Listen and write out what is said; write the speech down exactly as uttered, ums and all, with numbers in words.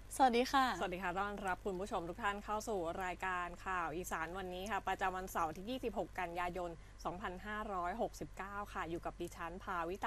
สวัสดีค่ะสวัสดีค่ะต้อนรับคุณผู้ชมทุกท่านเข้าสู่รายการข่าวอีสานวันนี้ค่ะประจำวันเสาร์ที่ยี่สิบหกกันยายนสองพันห้าร้อยหกสิบเก้าค่ะอยู่กับดิฉันภาวิตา